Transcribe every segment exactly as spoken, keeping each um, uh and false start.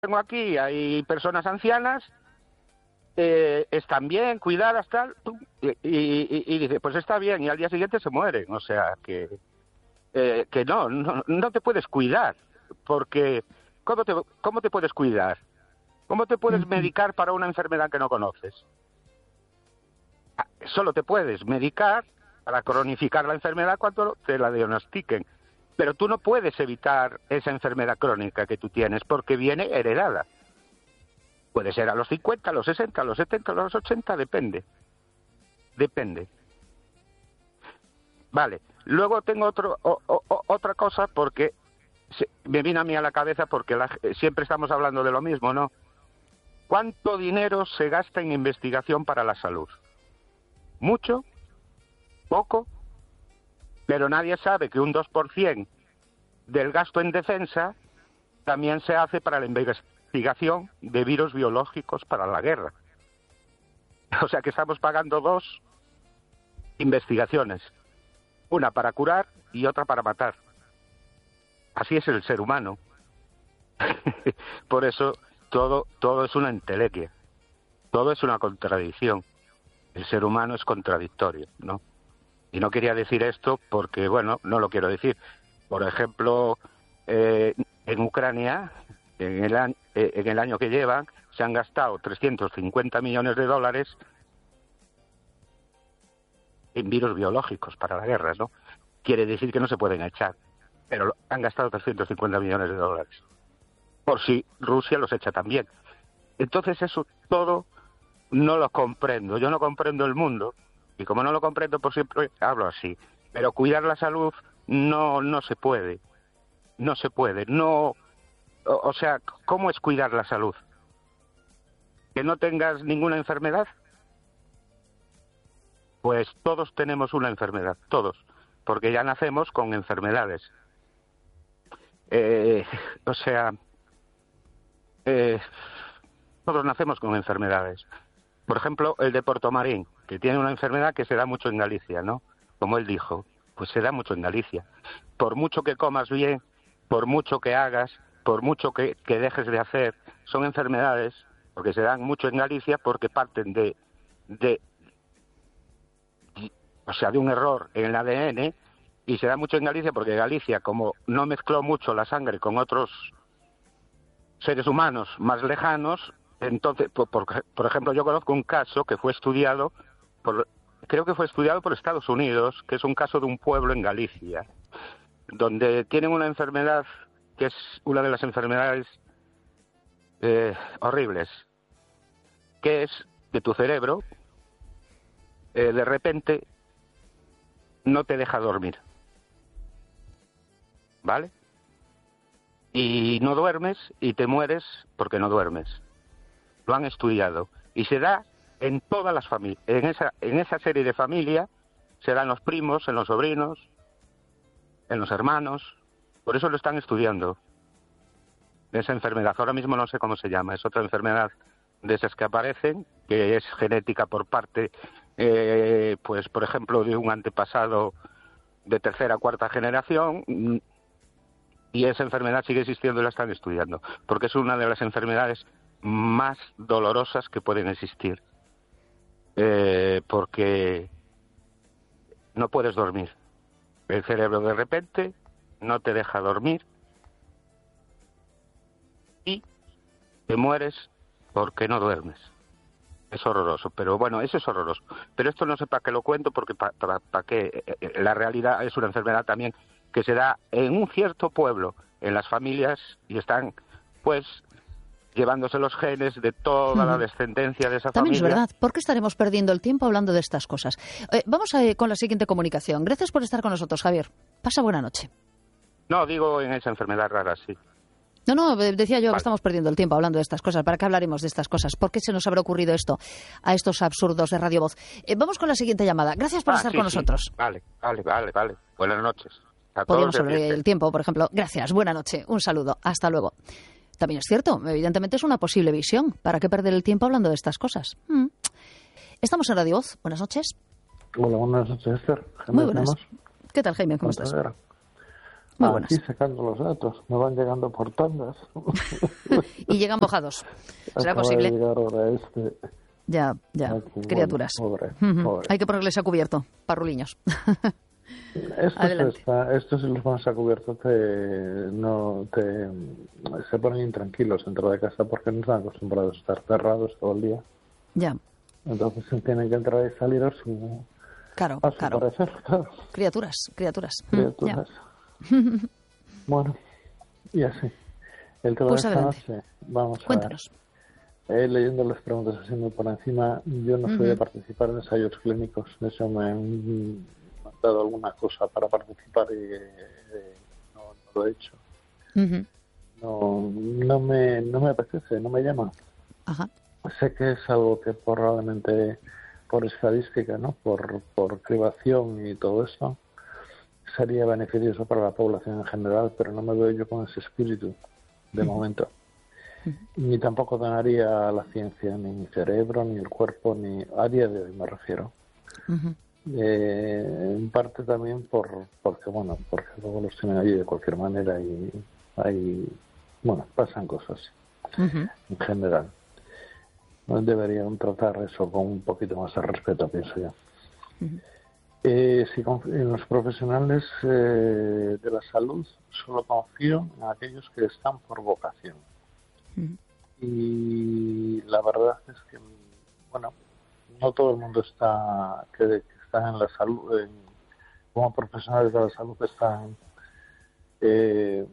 tengo aquí, hay personas ancianas, eh, están bien, cuidadas, tal, y, y, y, y dice, pues está bien, y al día siguiente se mueren. O sea, que, eh, que no, no, no te puedes cuidar, porque ¿cómo te, cómo te puedes cuidar? ¿Cómo te puedes medicar para una enfermedad que no conoces? Solo te puedes medicar para cronificar la enfermedad cuando te la diagnostiquen. Pero tú no puedes evitar esa enfermedad crónica que tú tienes porque viene heredada. Puede ser a los cincuenta, a los sesenta, a los setenta, a los ochenta, depende. Depende. Vale. Luego tengo otro, o, o, otra cosa porque se, me viene a mí a la cabeza porque la, siempre estamos hablando de lo mismo, ¿no? ¿Cuánto dinero se gasta en investigación para la salud? ¿Mucho? ¿Poco? Pero nadie sabe que un dos por ciento del gasto en defensa también se hace para la investigación de virus biológicos para la guerra. O sea que estamos pagando dos investigaciones, una para curar y otra para matar. Así es el ser humano. Por eso todo, todo es una entelequia, todo es una contradicción. El ser humano es contradictorio, ¿no? Y no quería decir esto porque, bueno, no lo quiero decir. Por ejemplo, eh, en Ucrania, en el, año, eh, en el año que llevan, se han gastado trescientos cincuenta millones de dólares en virus biológicos para la guerra, ¿no? Quiere decir que no se pueden echar, pero han gastado trescientos cincuenta millones de dólares. Por si Rusia los echa también. Entonces eso todo no lo comprendo. Yo no comprendo el mundo. Y como no lo comprendo, por siempre hablo así. Pero cuidar la salud no no se puede. No se puede. No, o, o sea, ¿cómo es cuidar la salud? ¿Que no tengas ninguna enfermedad? Pues todos tenemos una enfermedad, todos. Porque ya nacemos con enfermedades. Eh, o sea, eh, todos nacemos con enfermedades. Por ejemplo, el de Portomarín, que tiene una enfermedad que se da mucho en Galicia, ¿no? Como él dijo, pues se da mucho en Galicia. Por mucho que comas bien, por mucho que hagas, por mucho que, que dejes de hacer, son enfermedades, porque se dan mucho en Galicia, porque parten de, de, o sea, de un error en el A D N, y se da mucho en Galicia porque Galicia, como no mezcló mucho la sangre con otros seres humanos más lejanos, entonces, por, por, por ejemplo, yo conozco un caso que fue estudiado, por, creo que fue estudiado por Estados Unidos, que es un caso de un pueblo en Galicia, donde tienen una enfermedad que es una de las enfermedades eh, horribles, que es que tu cerebro eh, de repente no te deja dormir, ¿vale? Y no duermes y te mueres porque no duermes. Lo han estudiado y se da en todas las familias, en esa en esa serie de familias se da en los primos, en los sobrinos, en los hermanos. Por eso lo están estudiando, esa enfermedad. Ahora mismo no sé cómo se llama, es otra enfermedad de esas que aparecen, que es genética por parte, eh, pues por ejemplo, de un antepasado de tercera o cuarta generación, y esa enfermedad sigue existiendo y la están estudiando, porque es una de las enfermedades más dolorosas que pueden existir, eh, porque no puedes dormir. El cerebro de repente no te deja dormir y te mueres porque no duermes. Es horroroso, pero bueno, eso es horroroso. Pero esto no sé para qué lo cuento, porque para pa, pa qué. La realidad es una enfermedad también que se da en un cierto pueblo, en las familias, y están, pues, llevándose los genes de toda uh-huh. la descendencia de esa También familia. También es verdad. ¿Por qué estaremos perdiendo el tiempo hablando de estas cosas? Eh, vamos a, eh, con la siguiente comunicación. Gracias por estar con nosotros, Javier. Pasa buena noche. No, digo en esa enfermedad rara, sí. No, no, decía yo vale. que estamos perdiendo el tiempo hablando de estas cosas. ¿Para qué hablaremos de estas cosas? ¿Por qué se nos habrá ocurrido esto a estos absurdos de Radio Voz? Eh, vamos con la siguiente llamada. Gracias por ah, estar sí, con sí. nosotros. Vale, vale, vale, vale. Buenas noches. Podríamos hablar del tiempo, por ejemplo. Gracias, buena noche, un saludo, hasta luego. También es cierto, evidentemente es una posible visión. ¿Para qué perder el tiempo hablando de estas cosas? Mm. Estamos en Radio Voz. Buenas noches. Hola, buenas noches, Esther. Muy buenas. ¿Qué tal, Jaime? ¿Cómo estás? Muy buenas. Aquí sacando los datos, me van llegando por tandas. Y llegan mojados. ¿Será Acaba posible? de llegar ahora este. Ya, ya, Aquí, criaturas. Bueno, pobre, Ujú. pobre. Hay que ponerles a cubierto, parruliños. Estos, Adelante. está, estos si los pones a cubierto te, no, te, se ponen intranquilos dentro de casa porque no están acostumbrados a estar cerrados todo el día. Ya, Entonces tienen que entrar y salir a su, claro, a su claro. parecer. Claro. Criaturas, criaturas. Mm, Criaturas. ya. Bueno, y así. El tema Pues de esta adelante. noche, vamos a Cuéntanos. ver. Eh, leyendo las preguntas así muy por encima, yo no soy Ujú. de participar en ensayos clínicos. De hecho, me han dado alguna cosa para participar y eh, no, no lo he hecho. Ujú. No, no me, no me apetece, no me llama. Ajá. Sé que es algo que probablemente por estadística, ¿no? Por, por privación y todo eso, sería beneficioso para la población en general, pero no me veo yo con ese espíritu de momento. Ni tampoco donaría a la ciencia, ni mi cerebro, ni el cuerpo, ni a día de hoy me refiero. Ujú. Eh, en parte también por porque, bueno, porque luego los tienen allí de cualquier manera y hay, bueno, pasan cosas Ujú. en general. Deberían tratar eso con un poquito más de respeto, pienso yo. Ujú. Eh, si conf- en los profesionales eh, de la salud solo confío en aquellos que están por vocación. Ujú. Y la verdad es que, bueno, no todo el mundo está que, que está en la salud, en, como profesionales de la salud están eh,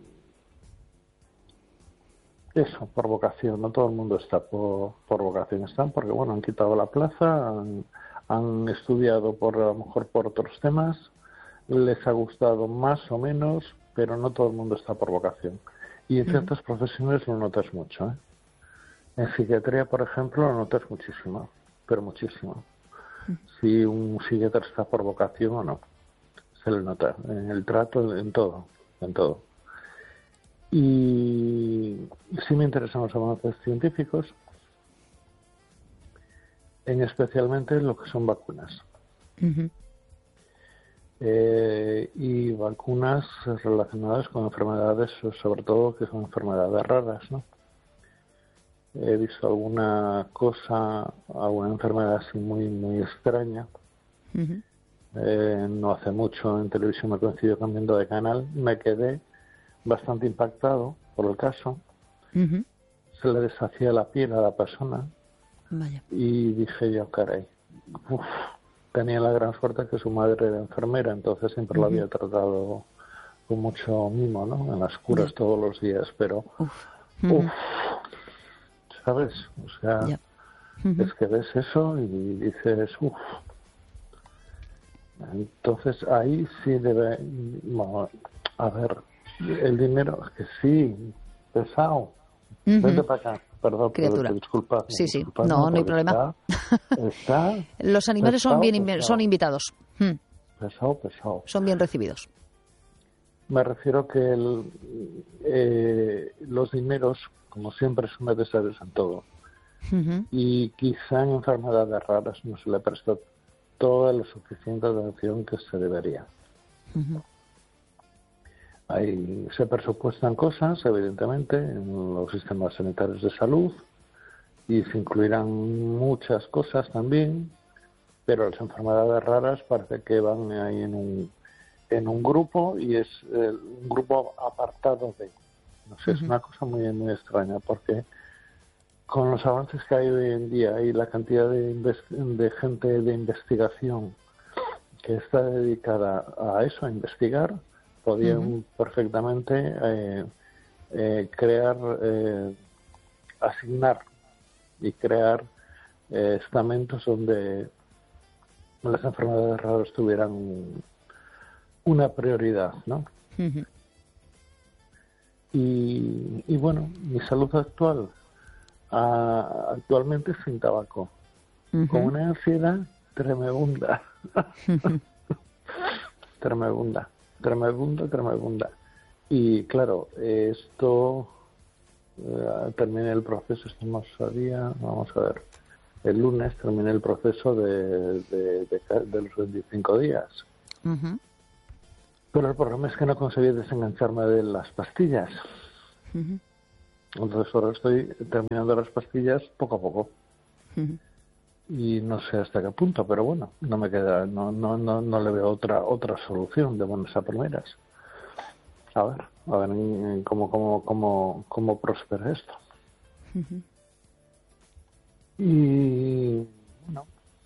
eso, por vocación. No todo el mundo está por, por vocación, están porque, bueno, han quitado la plaza, han, han estudiado por a lo mejor por otros temas, les ha gustado más o menos, pero no todo el mundo está por vocación. Y en ciertas profesiones lo notas mucho, ¿eh? En psiquiatría, por ejemplo, lo notas muchísimo, pero muchísimo. Si un psiquiatra está por vocación o no, se le nota en el trato, en todo, en todo. Y sí me interesan los avances científicos, en especialmente lo que son vacunas. Ujú. Eh, y vacunas relacionadas con enfermedades, sobre todo que son enfermedades raras, ¿no? He visto alguna cosa, alguna enfermedad así muy muy extraña. Ujú. Eh, no hace mucho en televisión me coincidió cambiando de canal, me quedé bastante impactado por el caso. Ujú. Se le deshacía la piel a la persona Vaya. y dije yo, caray, uf, tenía la gran suerte que su madre era enfermera, entonces siempre lo Ujú. había tratado con mucho mimo, ¿no? En las curas Ya. todos los días, pero Uf. uf, Ujú. ¿sabes? O sea, Ya. Ujú. es que ves eso y dices, uff. Entonces ahí sí debe, bueno, a ver, el dinero, que sí, pesado. Ujú. Vete para acá, perdón, Criatura. pero disculpa. Sí, sí. disculpadme, No, no hay porque problema. Está, está Los animales son pesado, bien invi- pesado, son invitados. Mm. pesado, pesado. Son bien recibidos. Me refiero que el, eh, los dineros, como siempre, son necesarios en todo. Ujú. Y quizá en enfermedades raras no se le presta toda la suficiente atención que se debería. Ujú. Ahí se presupuestan cosas, evidentemente, en los sistemas sanitarios de salud y se incluirán muchas cosas también, pero las enfermedades raras parece que van ahí en un, en un grupo y es eh, un grupo apartado de... No sé, es Ujú. una cosa muy, muy extraña porque con los avances que hay hoy en día y la cantidad de, inves- de gente de investigación que está dedicada a eso, a investigar, podían Ujú. perfectamente eh, eh, crear, eh, asignar y crear eh, estamentos donde las enfermedades raras tuvieran una prioridad, ¿no? Ujú. Y, y bueno, mi salud actual, ah, actualmente sin tabaco, con Ujú. una ansiedad tremenda, Ujú. tremenda, tremenda, tremenda. Y claro, esto, eh, terminé el proceso, estamos a día, vamos a ver, el lunes terminé el proceso de, de, de, de los veinticinco días. Ujú. Pero el problema es que no conseguí desengancharme de las pastillas. Uh-huh. Entonces ahora estoy terminando las pastillas poco a poco. Uh-huh. Y no sé hasta qué punto, pero bueno, no me queda, no, no, no, no le veo otra otra solución de buenas a primeras. A ver, a ver cómo, cómo, cómo, cómo prospera esto. Uh-huh. Y bueno,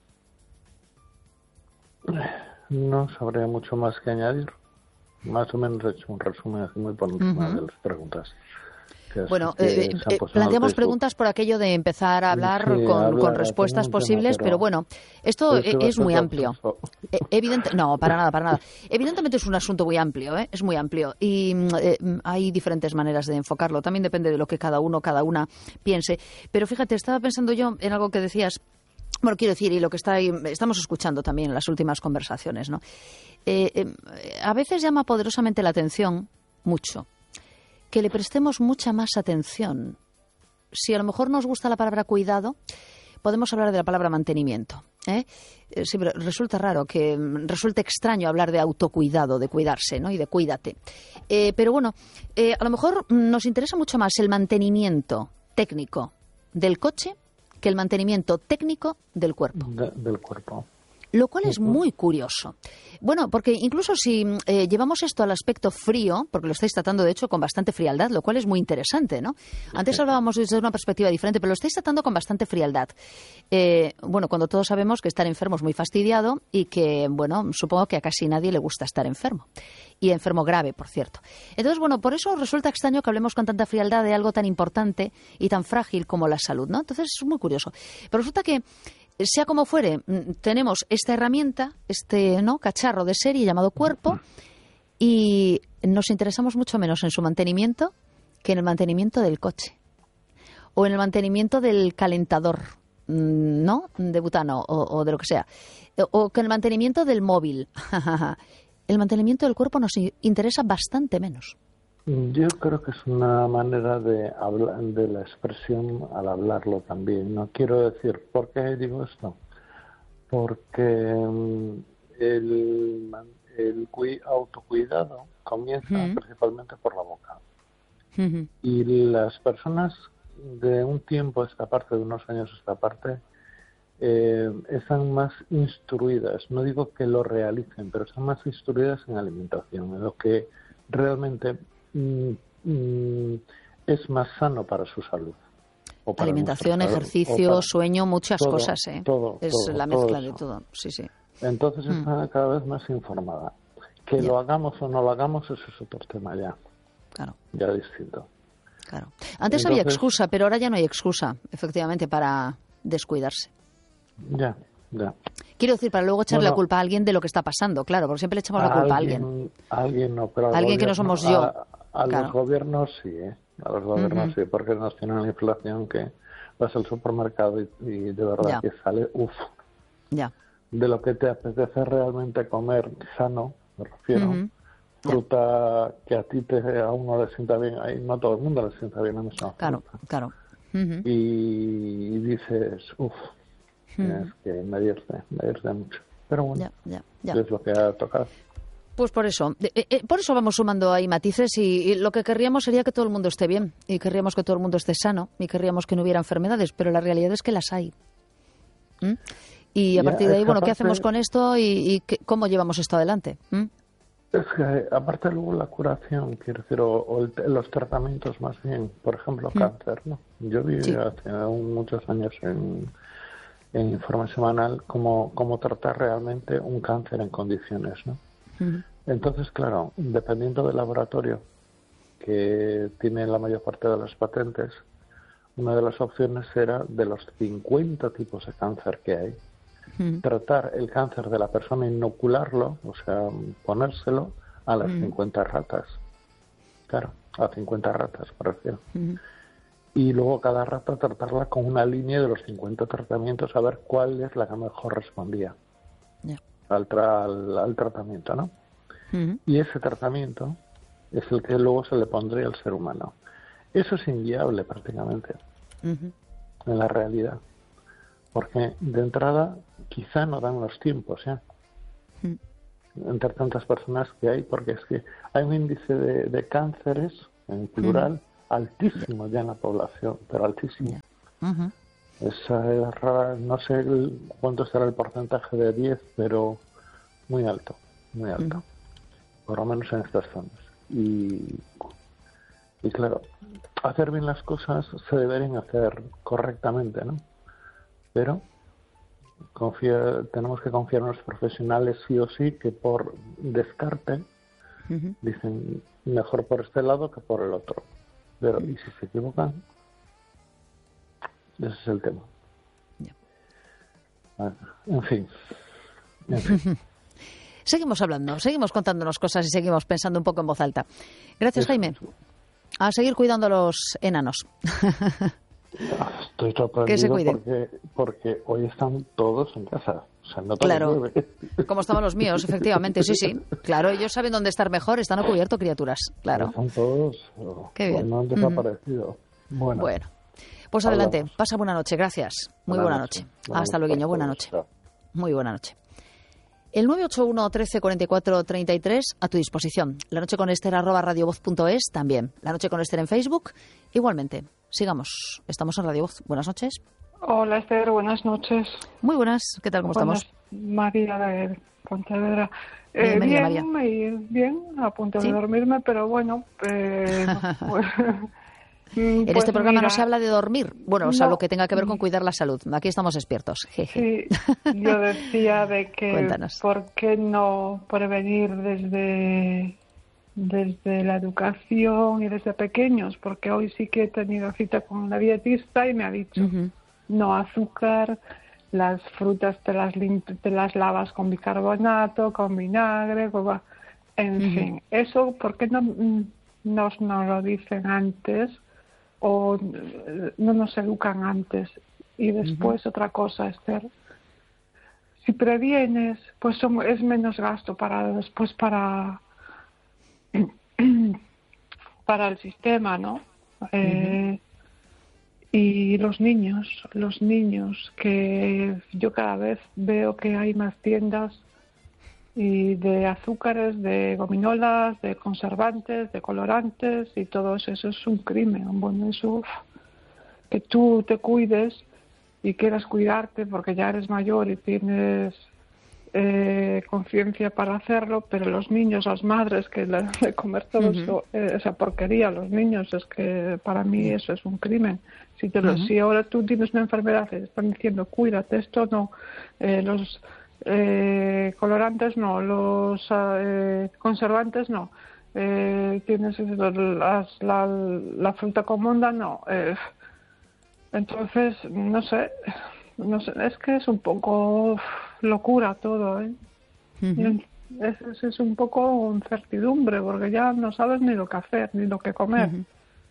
no sabría mucho más que añadir. Más o menos he hecho un resumen así muy por encima uh-huh. de las preguntas. Bueno, eh, eh, planteamos preguntas por aquello de empezar a hablar sí, con, hablar, con respuestas posibles, tema, pero, pero bueno, esto es, es muy amplio. Eh, evidente, no, para nada, para nada. Evidentemente es un asunto muy amplio, ¿eh? Es muy amplio y eh, hay diferentes maneras de enfocarlo. También depende de lo que cada uno, cada una piense. Pero fíjate, estaba pensando yo en algo que decías. Bueno, quiero decir, y lo que está ahí, estamos escuchando también en las últimas conversaciones, ¿no? Eh, eh, a veces llama poderosamente la atención, mucho, que le prestemos mucha más atención. Si a lo mejor nos gusta la palabra cuidado, podemos hablar de la palabra mantenimiento. ¿eh? Sí, pero resulta raro, que resulta extraño hablar de autocuidado, de cuidarse, ¿no? Y de cuídate. Eh, pero bueno, eh, a lo mejor nos interesa mucho más el mantenimiento técnico del coche que el mantenimiento técnico del cuerpo. De, del cuerpo. Lo cual es muy curioso. Bueno, porque incluso si eh, llevamos esto al aspecto frío, porque lo estáis tratando de hecho con bastante frialdad, lo cual es muy interesante, ¿no? Antes hablábamos desde una perspectiva diferente, pero lo estáis tratando con bastante frialdad. Eh, bueno, cuando todos sabemos que estar enfermo es muy fastidiado y que, bueno, supongo que a casi nadie le gusta estar enfermo. Y enfermo grave, por cierto. Entonces, bueno, por eso resulta extraño que hablemos con tanta frialdad de algo tan importante y tan frágil como la salud, ¿no? Entonces es muy curioso. Pero resulta que sea como fuere, tenemos esta herramienta, este no cacharro de serie llamado cuerpo, y nos interesamos mucho menos en su mantenimiento que en el mantenimiento del coche o en el mantenimiento del calentador, ¿no? De butano o, o de lo que sea, o que en el mantenimiento del móvil. El mantenimiento del cuerpo nos interesa bastante menos. Yo creo que es una manera de hablar de la expresión al hablarlo también. No quiero decir, ¿por qué digo esto? Porque el, el autocuidado comienza uh-huh. principalmente por la boca. Uh-huh. Y las personas de un tiempo a esta parte, de unos años a esta parte, eh, están más instruidas. No digo que lo realicen, pero están más instruidas en alimentación, en lo que realmente Mm, mm, es más sano para su salud. O para alimentación, ejercicio, para... sueño, muchas todo, cosas. ¿eh? Todo, es todo, la mezcla todo de todo. Sí, sí. Entonces mm. está cada vez más informada. Que ya. Lo hagamos o no lo hagamos, eso es otro tema ya. Claro. Ya distinto. Claro. Antes Entonces, había excusa, pero ahora ya no hay excusa, efectivamente, para descuidarse. Ya, ya. Quiero decir, para luego echarle bueno, la culpa a alguien de lo que está pasando, claro, porque siempre le echamos la culpa alguien, a alguien. A alguien no, pero alguien que no somos yo. A, a claro. los gobiernos sí, ¿eh? A los gobiernos uh-huh. sí, porque nos tienen la inflación que vas al supermercado y, y de verdad ya. que sale, uff, ya. de lo que te apetece realmente comer sano, me refiero. Uh-huh. Fruta ya. que a ti te, a uno le sienta bien, ahí no a todo el mundo le sienta bien a esa Claro, fruta. claro. Uh-huh. Y, y dices, uff, uh-huh. es que me divierte, me divierte mucho. Pero bueno, ya, ya, ya. es lo que ha tocado. Pues por eso, eh, eh, por eso vamos sumando ahí matices y, y lo que querríamos sería que todo el mundo esté bien y querríamos que todo el mundo esté sano y querríamos que no hubiera enfermedades, pero la realidad es que las hay. ¿Mm? Y a ya, partir de ahí, bueno, ¿qué hacemos con esto y, y qué, cómo llevamos esto adelante? ¿Mm? Es que aparte luego la curación, quiero decir, o, o el, los tratamientos más bien, por ejemplo, ¿Mm? cáncer, ¿no? Yo viví sí. hace muchos años en, en Informe Semanal cómo, cómo tratar realmente un cáncer en condiciones, ¿no? Entonces, claro, dependiendo del laboratorio que tiene la mayor parte de las patentes, una de las opciones era de los cincuenta tipos de cáncer que hay, mm. tratar el cáncer de la persona, inocularlo, o sea, ponérselo a las mm. cincuenta ratas. Claro, a cincuenta ratas, me refiero. Mm. Y luego cada rata tratarla con una línea de los cincuenta tratamientos, a ver cuál es la que mejor respondía. Yeah. Al, tra al, al tratamiento, ¿no? Uh-huh. Y ese tratamiento es el que luego se le pondría al ser humano. Eso es inviable prácticamente uh-huh. en la realidad, porque de entrada quizá no dan los tiempos, ¿eh? Uh-huh. entre tantas personas que hay, porque es que hay un índice de, de cánceres, en plural, uh-huh. altísimo ya en la población, pero altísimo. Uh-huh. Esa es rara, no sé el, cuánto será el porcentaje de diez, pero muy alto, muy alto, uh-huh. por lo menos en estas zonas. Y, y claro, hacer bien las cosas se deberían hacer correctamente, ¿no? Pero confía, tenemos que confiar en los profesionales sí o sí, que por descarte uh-huh. dicen mejor por este lado que por el otro. Pero uh-huh. y si se equivocan, ese es el tema. Yeah. Bueno, en fin. En fin. Seguimos hablando, seguimos contándonos cosas y seguimos pensando un poco en voz alta. Gracias, Jaime. A seguir cuidando a los enanos. Estoy sorprendido porque, porque hoy están todos en casa. O sea, no claro, como estaban los míos, efectivamente, sí, sí. Claro, ellos saben dónde estar mejor, están a cubierto, criaturas. Claro. Están todos. Qué bien. No han desaparecido. Mm. Bueno. Bueno. Pues adelante, hablamos. Pasa buena noche, gracias. Muy buena, buena noche. noche. Buena Hasta luego, buena noche. Muy buena noche. El nueve ocho uno, trece, cuarenta y cuatro, treinta y tres a tu disposición. La noche con Esther arroba radiovoz punto es también. La noche con Esther en Facebook igualmente. Sigamos. Estamos en Radio Voz. Buenas noches. Hola Esther, buenas noches. Muy buenas. ¿Qué tal? ¿Cómo buenas, estamos? María de Pontevedra. Eh, bien, María. Me, bien, a punto de ¿Sí? dormirme, pero bueno. Eh, pues, en pues este programa mira, no se habla de dormir, bueno, o sea, no, lo que tenga que ver con cuidar la salud. Aquí estamos despiertos. Jeje. Sí, yo decía de que Cuéntanos. ¿Por qué no prevenir desde, desde la educación y desde pequeños? Porque hoy sí que he tenido cita con una dietista y me ha dicho uh-huh. no azúcar, las frutas te las, limp- te las lavas con bicarbonato, con vinagre, con... en uh-huh. fin. Eso, ¿por qué no nos no lo dicen antes? O no nos educan antes. Y después uh-huh. otra cosa, Esther, si previenes, pues son, es menos gasto para después para para el sistema, ¿no? Uh-huh. Eh, y los niños, los niños que yo cada vez veo que hay más tiendas y de azúcares, de gominolas, de conservantes, de colorantes y todo eso, eso es un crimen. Bueno, eso, que tú te cuides y quieras cuidarte porque ya eres mayor y tienes eh, conciencia para hacerlo, pero los niños, las madres que le dan de comer todo uh-huh. eso, eh, esa porquería a los niños, es que para mí uh-huh. eso es un crimen. Si, te lo, uh-huh. si ahora tú tienes una enfermedad y te están diciendo cuídate, esto no, eh, los... Eh, colorantes no, los eh, conservantes no, eh, tienes las, la, la fruta comunda no, eh, entonces no sé, no sé, es que es un poco locura todo, ¿eh? Uh-huh. es, es un poco incertidumbre porque ya no sabes ni lo que hacer ni lo que comer. Uh-huh.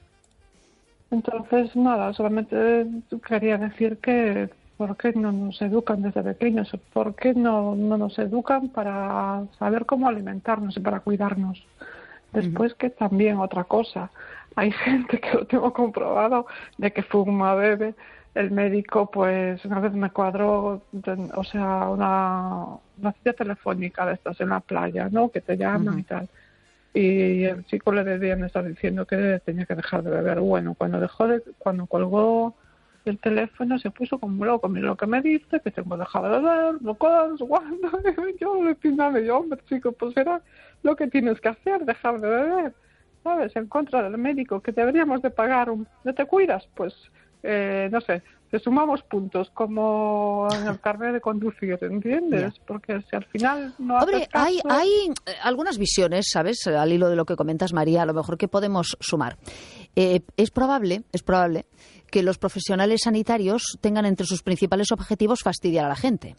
Entonces nada, solamente quería decir que ¿por qué no nos educan desde pequeños? ¿Por qué no, no nos educan para saber cómo alimentarnos y para cuidarnos? Después uh-huh. que también otra cosa, hay gente que lo tengo comprobado de que fuma, bebe. El médico, pues, una vez me cuadró, o sea, una, una cita telefónica de estas en la playa, ¿no? Que te llaman uh-huh. y tal. Y el chico le debían estar diciendo que tenía que dejar de beber. Bueno, cuando dejó de, cuando colgó el teléfono se puso como loco. Mira lo que me dice, que tengo dejado de beber, no cuándo, cuándo. Yo le pinaba, yo, hombre, chico, pues era lo que tienes que hacer, dejar de beber, ¿sabes? En contra del médico, que deberíamos de pagar un... ¿No te cuidas? Pues, eh, no sé, te sumamos puntos, como en el carnet de conducir, ¿entiendes? Yeah. Porque si al final no haces Hombre, caso... hay, hay algunas visiones, ¿sabes? Al hilo de lo que comentas, María, a lo mejor que podemos sumar. Eh, es probable, es probable que los profesionales sanitarios tengan entre sus principales objetivos fastidiar a la gente.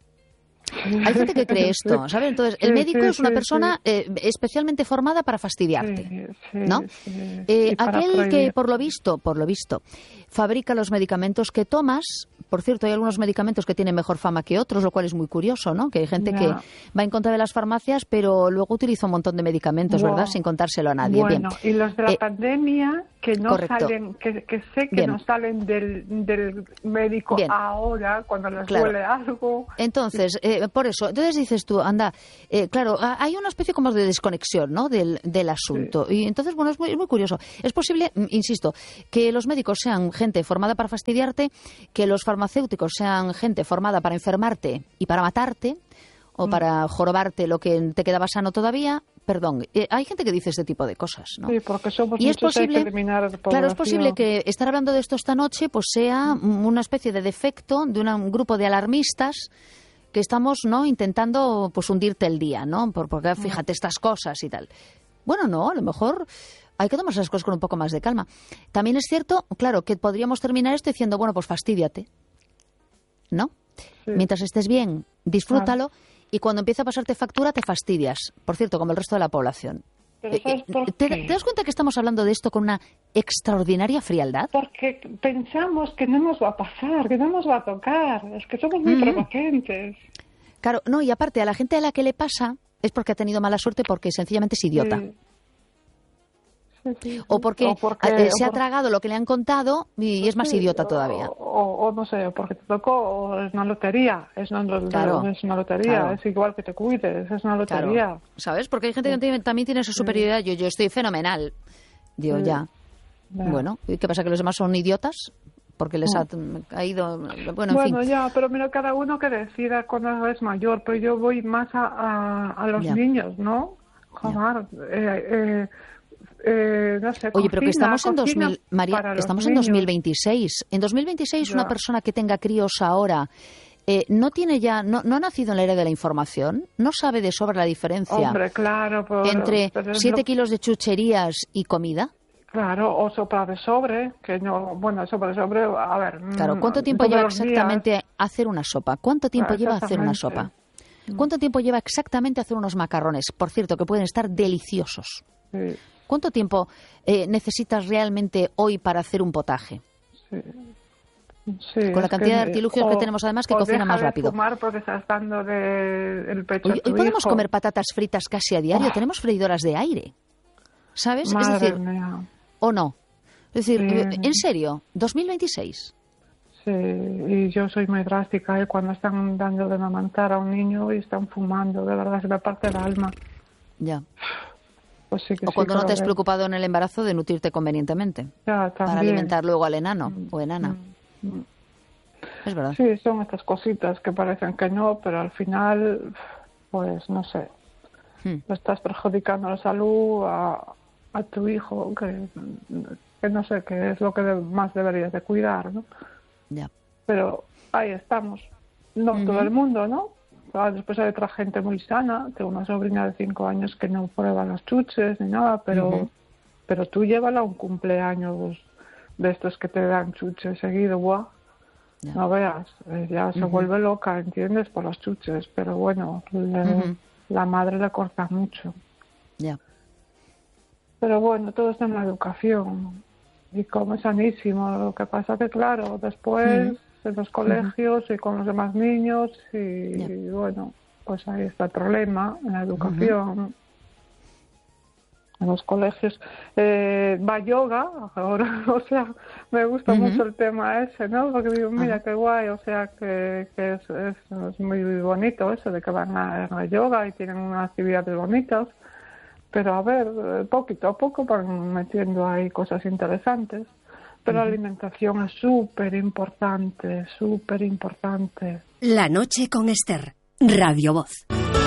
Hay gente que cree esto, ¿sabes? Entonces, el médico es una persona eh, especialmente formada para fastidiarte, ¿no? Eh, aquel que, por lo visto, por lo visto, fabrica los medicamentos que tomas. Por cierto, hay algunos medicamentos que tienen mejor fama que otros, lo cual es muy curioso, ¿no? Que hay gente no. que va en contra de las farmacias, pero luego utiliza un montón de medicamentos, wow. ¿verdad? Sin contárselo a nadie. Bueno, Bien. y los de la eh, pandemia... que no Correcto. salen, que, que sé que Bien. no salen del, del médico Bien. ahora cuando les claro. duele algo. Entonces, eh, por eso, entonces dices tú, anda, eh, claro, hay una especie como de desconexión, ¿no?, del, del asunto. Sí. Y entonces, bueno, es muy, es muy curioso. Es posible, insisto, que los médicos sean gente formada para fastidiarte, que los farmacéuticos sean gente formada para enfermarte y para matarte, o mm. para jorobarte lo que te quedaba sano todavía. Perdón, eh, hay gente que dice este tipo de cosas, ¿no? Sí, porque somos y es muchos, posible, hay que eliminar población. Claro, es posible que estar hablando de esto esta noche pues sea una especie de defecto de una, un grupo de alarmistas que estamos, ¿no?, intentando pues hundirte el día, ¿no? Por, porque fíjate estas cosas y tal. Bueno, no, a lo mejor hay que tomarse las cosas con un poco más de calma. También es cierto, claro, que podríamos terminar esto diciendo, bueno, pues fastídiate, ¿no? Sí. Mientras estés bien, disfrútalo. Claro. Y cuando empieza a pasarte factura, te fastidias. Por cierto, como el resto de la población. Pero ¿sabes por ¿Te, qué? ¿Te das cuenta que estamos hablando de esto con una extraordinaria frialdad? Porque pensamos que no nos va a pasar, que no nos va a tocar. Es que somos muy mm. prepotentes. Claro, no, y aparte, a la gente a la que le pasa es porque ha tenido mala suerte, porque sencillamente es idiota. Sí. Sí, sí, sí. O porque, o porque eh, se o ha por... tragado lo que le han contado y sí, es más idiota todavía. O, o, o no sé, porque te tocó, o es una lotería. Es una, claro, es una lotería, claro. Es igual que te cuides, es una lotería. Claro. ¿Sabes? Porque hay gente que sí. también tiene esa superioridad. Yo, yo estoy fenomenal. Digo, sí. ya. ya. Bueno, ¿y qué pasa? ¿Que los demás son idiotas? Porque les ha caído... Bueno, en bueno fin. ya, pero mira, cada uno que decida cuando es mayor, pero yo voy más a, a, a los ya. niños, ¿no? Joder, eh, eh, eh, no sé, Oye, cocina, pero que estamos en dos mil, María, estamos en dos mil veintiséis. En dos mil veintiséis ya. Una persona que tenga críos ahora eh, no tiene ya, no, no ha nacido en la era de la información, no sabe de sobra la diferencia Hombre, claro, pero, entre siete lo... kilos de chucherías y comida. Claro, o sopa de sobre, que no, bueno, sopa de sobre, a ver. Claro, ¿cuánto tiempo lleva exactamente días... hacer una sopa? ¿Cuánto tiempo lleva hacer una sopa? ¿Cuánto tiempo lleva exactamente hacer unos macarrones? Por cierto, que pueden estar deliciosos. Sí. ¿Cuánto tiempo eh, necesitas realmente hoy para hacer un potaje? Sí. Sí, con la cantidad que, de artilugios o, que tenemos además que cocina más rápido. O deja de fumar porque estás dando de el pecho Hoy, a tu hoy podemos hijo. comer patatas fritas casi a diario. Oh. Tenemos freidoras de aire. ¿Sabes? Madre es decir, mía. ¿o no? Es decir, sí. en serio, dos mil veintiséis. Sí, y yo soy muy drástica. ¿eh? Cuando están dando de amamantar a un niño y están fumando, de verdad se me parte el alma. Ya. Pues sí que o sí, cuando no te has ver. preocupado en el embarazo de nutrirte convenientemente. Ya, para alimentar luego al enano mm, o enana. Mm, mm. Es verdad. Sí, son estas cositas que parecen que no, pero al final, pues no sé, hmm. estás perjudicando la salud a, a tu hijo, que, que no sé, que es lo que más deberías de cuidar, ¿no? Ya. Pero ahí estamos. No uh-huh. todo el mundo, ¿no? Después hay otra gente muy sana. Tengo una sobrina de cinco años que no prueba las chuches ni nada, pero uh-huh. pero tú llévala a un cumpleaños de estos que te dan chuches seguido, ¡buah! Ya. No veas, ella se uh-huh. vuelve loca, ¿entiendes? Por las chuches, pero bueno, le, uh-huh. la madre le corta mucho. Ya. Pero bueno, todo está en la educación y come sanísimo. Lo que pasa que, claro, después uh-huh. en los colegios uh-huh. y con los demás niños y, yeah. y bueno, pues ahí está el problema en la educación. Uh-huh. En los colegios eh, va yoga ahora, o sea, me gusta uh-huh. mucho el tema ese, ¿no? Porque digo, mira, uh-huh. qué guay, o sea, que, que es, es, es muy bonito eso de que van a, a yoga y tienen unas actividades bonitas, pero a ver, poquito a poco van metiendo ahí cosas interesantes, pero uh-huh. la alimentación es súper importante, súper importante. La noche con Esther, Radio Voz.